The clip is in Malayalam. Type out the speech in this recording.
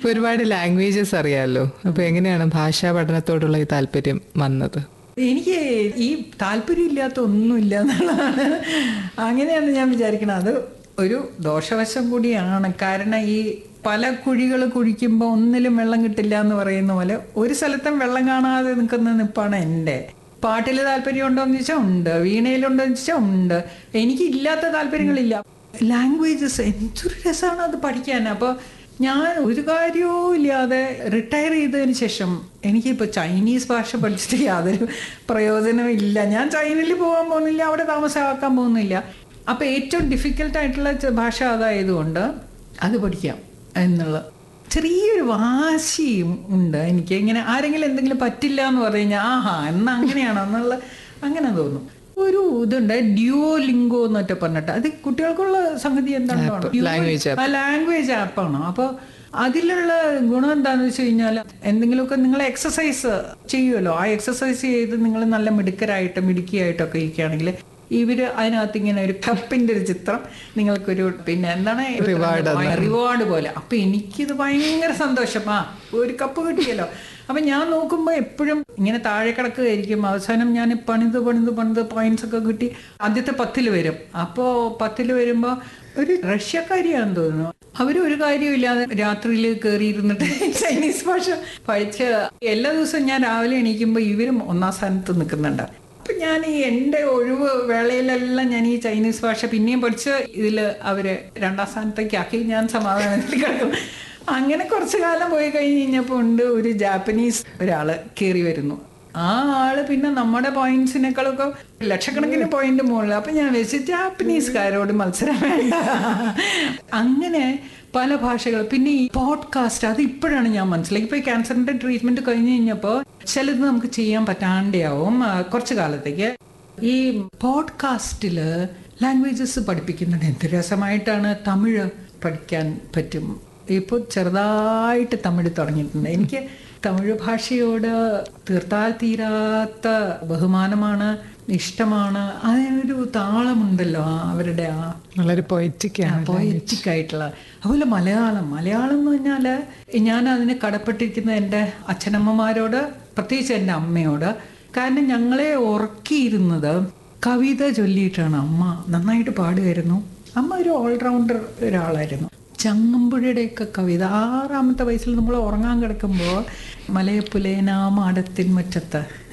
ഒരുപാട് ലാംഗ്വേജസ് അറിയാമല്ലോ. അപ്പൊ എങ്ങനെയാണ് ഭാഷാ പഠനത്തോടുള്ള ഈ താല്പര്യം വന്നത്? എനിക്ക് ഈ താല്പര്യമില്ലാത്ത ഒന്നുമില്ല എന്നുള്ളതാണ്. അങ്ങനെയാണ് ഞാൻ വിചാരിക്കുന്നത്. അത് ഒരു ദോഷവശം കൂടിയാണ്. കാരണം ഈ പല കുഴികൾ കുഴിക്കുമ്പോൾ ഒന്നിലും വെള്ളം കിട്ടില്ല എന്ന് പറയുന്ന പോലെ ഒരു സ്ഥലത്തും വെള്ളം കാണാതെ നിൽക്കുന്ന നിപ്പാണ് എൻ്റെ. പാട്ടിൽ താല്പര്യം ഉണ്ടോ എന്ന് ചോദിച്ചാൽ ഉണ്ട്, വീണയിലുണ്ടോ എന്ന് ചോദിച്ചാൽ ഉണ്ട്. എനിക്കില്ലാത്ത താല്പര്യങ്ങളില്ല. ലാംഗ്വേജസ് എന്തൊരു രസമാണ് അത് പഠിക്കാൻ. അപ്പോൾ ഞാൻ ഒരു കാര്യവും ഇല്ലാതെ റിട്ടയർ ചെയ്തതിന് ശേഷം എനിക്കിപ്പോൾ ചൈനീസ് ഭാഷ പഠിച്ചിട്ട് യാതൊരു പ്രയോജനവും ഇല്ല. ഞാൻ ചൈനയിൽ പോകാൻ പോകുന്നില്ല, അവിടെ താമസമാക്കാൻ പോകുന്നില്ല. അപ്പോൾ ഏറ്റവും ഡിഫിക്കൽട്ടായിട്ടുള്ള ഭാഷ അതായതുകൊണ്ട് അത് പഠിക്കാം എന്നുള്ള ചെറിയൊരു വാശിയും ഉണ്ട് എനിക്ക്. ഇങ്ങനെ ആരെങ്കിലും എന്തെങ്കിലും പറ്റില്ല എന്ന് പറഞ്ഞു കഴിഞ്ഞാൽ ആഹാ എന്നാൽ അങ്ങനെയാണോ എന്നുള്ള അങ്ങനെ തോന്നും. ഒരു ഇതുണ്ട് ഡ്യൂലിംഗോ എന്നൊക്കെ പറഞ്ഞിട്ട്, അത് കുട്ടികൾക്കുള്ള സംഗതി എന്താണോ ലാംഗ്വേജ് ആപ്പാണ്. അപ്പോൾ അതിലുള്ള ഗുണം എന്താണെന്ന് വെച്ച് കഴിഞ്ഞാൽ എന്തെങ്കിലുമൊക്കെ നിങ്ങൾ എക്സസൈസ് ചെയ്യുമല്ലോ, ആ എക്സസൈസ് ചെയ്ത് നിങ്ങൾ നല്ല മിടുക്കിയായിട്ടൊക്കെ ഇരിക്കുകയാണെങ്കിൽ ഇവര് അതിനകത്ത് ഇങ്ങനെ ഒരു കപ്പിന്റെ ഒരു ചിത്രം നിങ്ങൾക്കൊരു പിന്നെ എന്താണ് റിവാർഡ് പോലെ. അപ്പൊ എനിക്കിത് ഭയങ്കര സന്തോഷം. ഒരു കപ്പ് കിട്ടിയല്ലോ. അപ്പൊ ഞാൻ നോക്കുമ്പോൾ എപ്പോഴും ഇങ്ങനെ താഴെ കിടക്കുകയായിരിക്കും. അവസാനം ഞാൻ പണിത് പോയിന്റ്സ് ഒക്കെ കിട്ടി ആദ്യത്തെ 10 വരും. അപ്പോൾ 10 വരുമ്പോൾ ഒരു റഷ്യക്കാരിയാണെന്ന് തോന്നുന്നു. അവരൊരു കാര്യമില്ലാതെ രാത്രിയിൽ കയറിയിരുന്നിട്ട് ചൈനീസ് ഭാഷ പഠിച്ച് എല്ലാ ദിവസവും ഞാൻ രാവിലെ എണീക്കുമ്പോൾ ഇവരും 1ാം സ്ഥാനത്ത് നിൽക്കുന്നുണ്ട്. അപ്പം ഞാൻ ഈ എൻ്റെ ഒഴിവ് വേളയിലെല്ലാം ഞാൻ ഈ ചൈനീസ് ഭാഷ പിന്നെയും പഠിച്ച് ഇതിൽ അവരെ 2ാം സ്ഥാനത്തേക്ക് ആക്കി ഞാൻ സമാധാനത്തിൽ കിടക്കും. അങ്ങനെ കുറച്ചു കാലം പോയി കഴിഞ്ഞപ്പോൾ ഉണ്ട് ഒരു ജാപ്പനീസ് ഒരാൾ കയറി വരുന്നു. ആ ആള് പിന്നെ നമ്മുടെ പോയിന്റ്സിനേക്കാളൊക്കെ ലക്ഷക്കണക്കിന് പോയിന്റ് മുകളിൽ. അപ്പം ഞാൻ വെച്ച് ജാപ്പനീസുകാരോട് മത്സരം വേണ്ട. അങ്ങനെ പല ഭാഷകൾ. പിന്നെ ഈ പോഡ്കാസ്റ്റ്, അത് ഇപ്പോഴാണ് ഞാൻ മനസ്സിലാക്കി. ഇപ്പോൾ ഈ ക്യാൻസറിന്റെ ട്രീറ്റ്മെന്റ് കഴിഞ്ഞ് കഴിഞ്ഞപ്പോൾ ചിലത് നമുക്ക് ചെയ്യാൻ പറ്റാണ്ടാവും കുറച്ച് കാലത്തേക്ക്. ഈ പോഡ്കാസ്റ്റിൽ ലാംഗ്വേജസ് പഠിപ്പിക്കുന്നുണ്ട്. എന്ത് രസമായിട്ടാണ്. തമിഴ് പഠിക്കാൻ പറ്റും. ഇപ്പോൾ ചെറുതായിട്ട് തമിഴ് തുടങ്ങിയിട്ടുണ്ട്. എനിക്ക് തമിഴ് ഭാഷയോട് തീർത്താൽ തീരാത്ത ബഹുമാനമാണ്, ഇഷ്ടമാണ്. അതിനൊരു താളമുണ്ടല്ലോ അവരുടെ, വളരെ പൊയറ്റിക് ആയിട്ടുള്ള. അതുപോലെ മലയാളം എന്ന് പറഞ്ഞാൽ ഞാൻ അതിന് കടപ്പെട്ടിരിക്കുന്ന എൻ്റെ അച്ഛനമ്മമാരോട്, പ്രത്യേകിച്ച് എൻ്റെ അമ്മയോട്. കാരണം ഞങ്ങളെ ഉറക്കിയിരുന്നത് കവിത ചൊല്ലിയിട്ടാണ്. അമ്മ നന്നായിട്ട് പാടുമായിരുന്നു. അമ്മ ഒരു ഓൾറൗണ്ടർ ഒരാളായിരുന്നു. ചങ്ങമ്പുഴയുടെയൊക്കെ കവിത 6ാമത്തെ വയസ്സിൽ നമ്മൾ ഉറങ്ങാൻ കിടക്കുമ്പോൾ മലയപ്പുലേന മാടത്തിൻ മുറ്റത്ത്